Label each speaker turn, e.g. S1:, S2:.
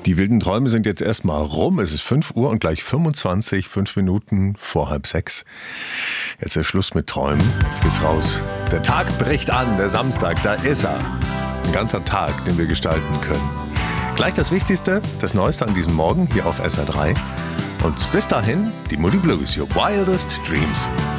S1: Die wilden Träume sind jetzt erstmal rum. Es ist 5 Uhr und gleich 25, 5 Minuten vor 5:30. Jetzt ist Schluss mit Träumen. Jetzt geht's raus. Der Tag bricht an, der Samstag, da ist er. Ein ganzer Tag, den wir gestalten können. Gleich das Wichtigste, das Neueste an diesem Morgen hier auf SR3. Und bis dahin, die Moody Blues, Your Wildest Dreams.